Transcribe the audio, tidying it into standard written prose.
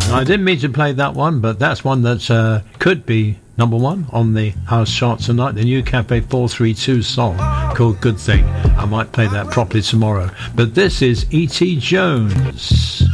I didn't mean to play that one, but that's one that could be number one on the house chart tonight. The new Cafe 432 song called Good Thing. I might play that properly tomorrow. But this is E.T. Jones.